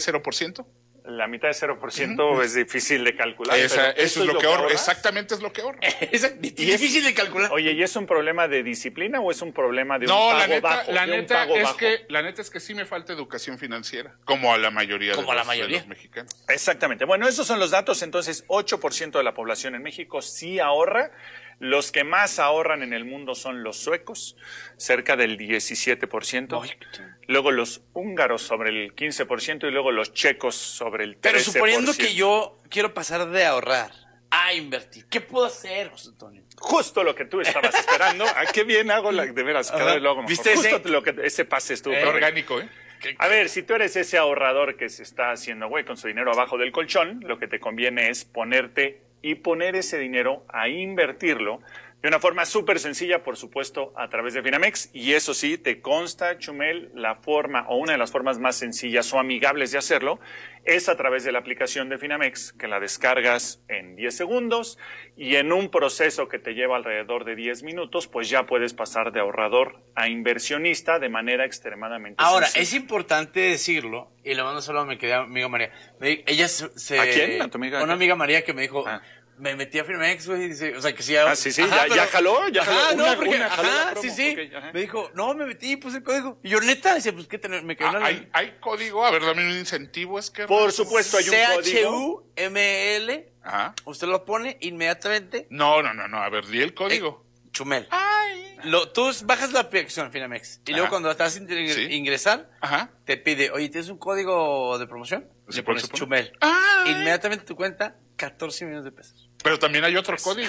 0%? La mitad de 0% es difícil de calcular. Eso es lo que ahorra. ahorras. Exactamente es lo que ahorra. Es difícil de calcular. Oye, ¿y es un problema de disciplina o es un problema de un No, pago la neta, bajo? la de un neta pago es bajo? que la neta es que sí me falta educación financiera, como a la mayoría de los mexicanos. Exactamente. Bueno, esos son los datos. Entonces, 8% de la población en México sí ahorra. Los que más ahorran en el mundo son los suecos, cerca del 17%. Luego los húngaros sobre el 15% y luego los checos sobre el 13%. Pero suponiendo que yo quiero pasar de ahorrar a invertir, ¿qué puedo hacer, José Antonio? Justo lo que tú estabas esperando. ¿A qué bien hago de veras? Cada vez lo hago mejor. ¿Viste Justo ese pase estuvo Qué orgánico, ¿eh? A ver, si tú eres ese ahorrador que se está haciendo güey con su dinero abajo del colchón, lo que te conviene es ponerte y poner ese dinero a invertirlo de una forma súper sencilla, por supuesto, a través de Finamex. Y eso sí, te consta, Chumel, la forma o una de las formas más sencillas o amigables de hacerlo es a través de la aplicación de Finamex, que la descargas en 10 segundos y en un proceso que te lleva alrededor de 10 minutos, pues ya puedes pasar de ahorrador a inversionista de manera extremadamente Ahora, sencilla. es importante decirlo, y le mando solo a mi querida amiga María. Ella ¿A quién? ¿A tu amiga? Una amiga María que me dijo... Ah. Me metí a Finamex, güey, dice, o sea, que sí. Sí, ajá, ya jaló, ya jaló. Ajá, Una- no, porque, una jaló la ajá, promo. sí. Ok, ajá. Me dijo, no, me metí y puse el código. Y yo, neta, dice, pues, ¿qué tener? Me quedó en la... Hay código, a ver, dame un incentivo, es que... Por supuesto, hay un código. CHUML, Ajá. usted lo pone inmediatamente, No, a ver, di el código. Chumel. Ay. Tú bajas la aplicación Finamex y luego Ajá. cuando estás Sí. ingresar, Ajá. te pide, oye, ¿tienes un código de promoción? Sí, Le por pones supuesto. Chumel. Ay. Inmediatamente tu cuenta, 14 millones de pesos. Pero también hay otro código.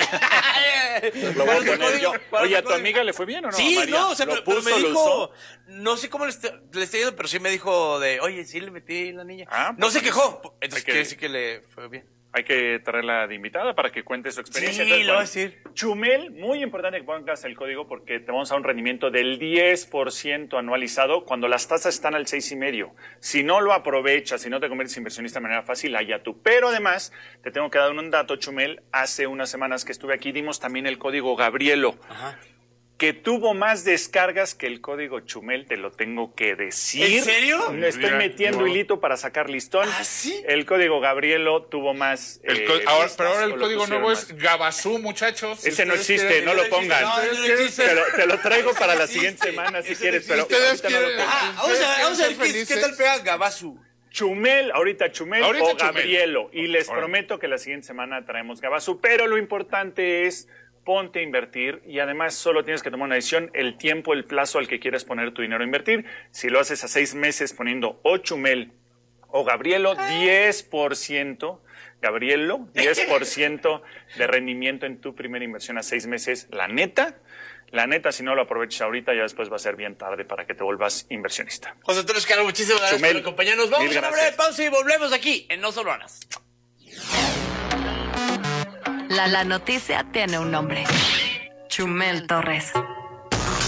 Lo voy a ¿Cuál es el poner yo. código? ¿Cuál es Oye, el ¿a tu código? amiga le fue bien o no? Sí, María? no, o sea, ¿Lo pero me puso, lo dijo, usó? no sé cómo le está yendo, pero sí me dijo de, oye, sí le metí la niña. Ah, No pues se quejó. Hay Entonces que- quiere decir que le fue bien. Hay que traerla de invitada para que cuente su experiencia. Sí, Entonces, lo voy a bueno, decir. Chumel, muy importante que pongas el código porque te vamos a dar un rendimiento del 10% anualizado cuando las tasas están al 6,5%. Si no lo aprovechas, si no te conviertes en inversionista de manera fácil, allá tú. Pero además, te tengo que dar un dato, Chumel. Hace unas semanas que estuve aquí, dimos también el código Gabrielo, Ajá. que tuvo más descargas que el código Chumel, te lo tengo que decir. ¿En serio? Le estoy Mira, metiendo no. hilito para sacar listón. ¿Ah, sí? El código Gabrielo tuvo más. Pero ahora o el lo código pusieron nuevo más. es Gabazú, muchachos. Ese no Ustedes existe, quieren- no lo pongan. No, no existe. Te lo traigo para la siguiente existe. semana si Ese quieres, no pero existe. ahorita no lo Ustedes pongan. Ah, vamos a ver qué tal pega Gabasu. Chumel, ahorita Chumel Ahorita o Chumel. Gabrielo. Y les Órale. prometo que la siguiente semana traemos Gabazú. Pero lo importante es ponte a invertir y además solo tienes que tomar una decisión, el tiempo, el plazo al que quieres poner tu dinero a invertir. Si lo haces a 6 meses poniendo o Chumel o Gabrielo, 10%, Gabrielo, 10% de rendimiento en tu primera inversión a 6 meses. La neta, si no lo aprovechas ahorita, ya después va a ser bien tarde para que te vuelvas inversionista. José Antonio Escaro, muchísimas gracias Chumel, por acompañarnos. Vamos mil a una breve gracias. pausa y volvemos aquí en No Solo Anas. La noticia tiene un nombre. Chumel Torres.